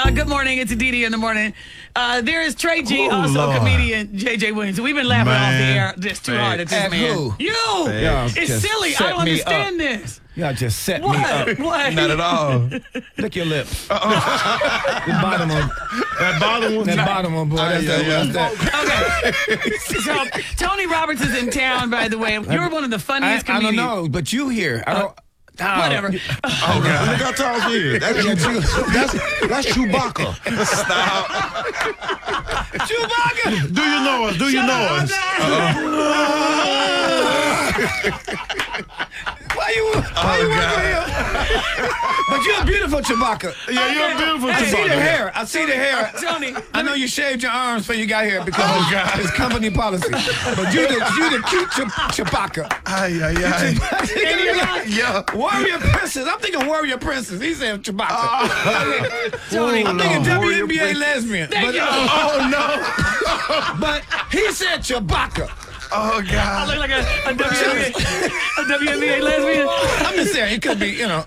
Good morning. It's Didi in the morning. There is Trey G, also Lord. comedian JJ Williams. We've been laughing off the air just too hard at this At man. who? You. Y'all It's just silly. I set don't me understand up. this. Y'all just set me What? up. What? Not at all. Lick your lips. The bottom one. That bottom one. That bottom one, boy. That's that. Okay. So Tony Roberts is in town, by the way. You're one of the funniest I don't comedians. know, but you here. I don't. Whatever. Oh, God. Look how tall she is. That's Chewbacca. Stop. Chewbacca. Do you know us? Do you know us? Why you working here? But you're a beautiful Chewbacca. Yeah, you're a beautiful I see the Chewbacca. hair. I see the hair. Tony. I know you shaved your arms before you got here because it's company policy. But you the cute Chewbacca. Ay. Yeah. Warrior Princess. I'm thinking Warrior Princess. He said Chewbacca. Tony. I'm thinking Warrior WNBA Princess. lesbian. Thank But, you. Oh, no. but he said Chewbacca. Oh, I God. look like a WNBA lesbian. I'm just saying, it could be, you know.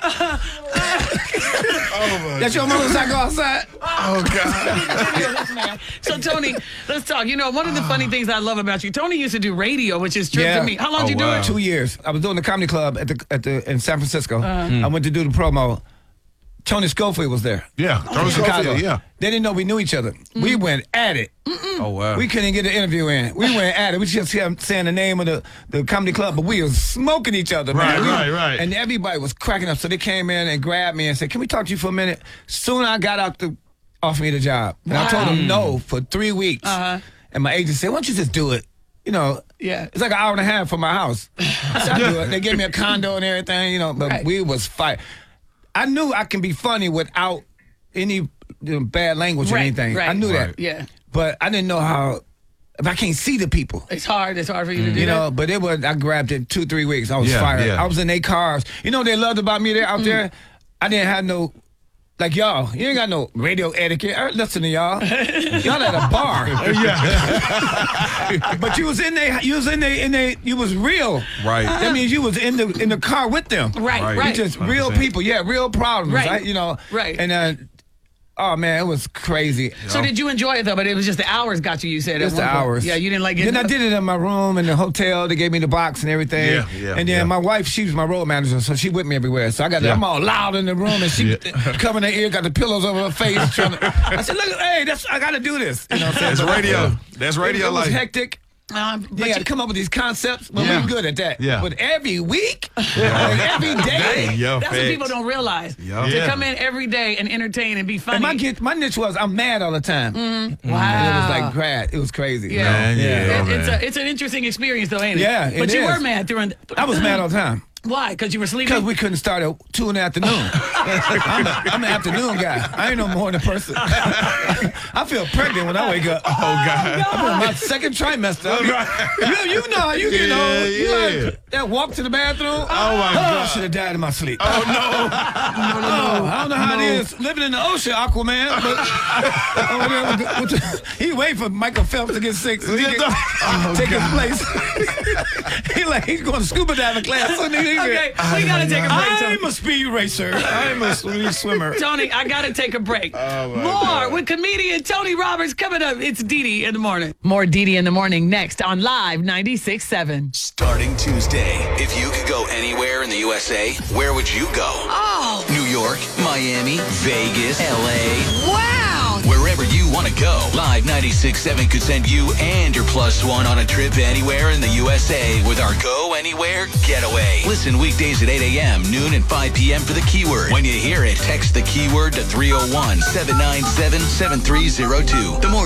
Oh, That's your motorcycle outside? Oh, God. So, Tony, let's talk. You know, one of the funny things I love about you, Tony used to do radio, which is true Yeah. to me. How long did you wow. do it? 2 years. I was doing the comedy club in San Francisco. I went to do the promo. Tony Schofield was there. Yeah. Tony Chicago. Schofield, yeah. They didn't know we knew each other. We went at it. Oh, wow. We couldn't get an interview in. We went at it. We just kept saying the name of the comedy club, but we was smoking each other, man. Right. And everybody was cracking up. So they came in and grabbed me and said, "Can we talk to you for a minute?" Soon I got out to offer me the job. And I told them no for 3 weeks. And my agent said, "Why don't you just do it?" You know, Yeah. it's like an hour and a half from my house. I said, "I'll do it." They gave me a condo and everything, you know, but we was fight. I knew I can be funny without any bad language or anything. I knew that. Yeah. But I didn't know how, if I can't see the people. It's hard for you to do You that. know, but I grabbed it 2-3 weeks. I was fired. Yeah. I was in their cars. You know what they loved about me there out there? I didn't have no, like y'all, you ain't got no radio etiquette. Listen to y'all. Y'all at a bar. But you was in there, you was real. Right. That means you was in the car with them. Right. You just real 100%. people, real problems, right? You know, Right. And oh man, it was crazy. So did you enjoy it though? But it was just the hours got you. You said Just at the one point. hours. Yeah, you didn't like it. Then I did it in my room in the hotel. They gave me the box and everything. Yeah, And then my wife, she was my road manager, so she with me everywhere. So I'm all loud in the room, and she covering her ear, got the pillows over her face. I said, "Look, hey, I got to do this." You know what I'm saying? That's radio. That's radio It was life. hectic. But They got to come up with these concepts, but Yeah. we're good at that. Yeah. But every week, and every day. Yo, that's what people don't realize. Yeah. To Yeah. come in every day and entertain and be funny. And my niche was I'm mad all the time. Wow. And it was like crap. It was crazy. Yeah. Man, yeah. It's an interesting experience though, ain't it? Yeah, But it you is. were mad during. I was mad all the time. Why? Because you were sleeping. Because we couldn't start at 2 in the afternoon. I'm an afternoon guy. I ain't no morning person. I feel pregnant when I wake up. Oh, God. I'm in my second trimester. You know how you get old. You know that walk to the bathroom. Oh, my God. I should have died in my sleep. Oh, no. I don't know how it is living in the ocean, Aquaman. But he wait for Michael Phelps to get sick so he can take his place. He's going to scuba diving class. So Okay, we gotta take a break. I'm a speed racer. I'm a speed swimmer. Tony, I gotta take a break. Oh, my More God. with comedian Tony Roberts coming up. It's Didi in the morning. More Didi in the morning next on Live 96.7. Starting Tuesday, if you could go anywhere in the USA, where would you go? Oh, New York, Miami, Vegas, LA. wow. Wherever you want to go, Live 96.7 could send you and your +1 on a trip anywhere in the USA with our Go Anywhere Getaway. Listen weekdays at 8 a.m., noon, and 5 p.m. for the keyword. When you hear it, text the keyword to 301-797-7302. The more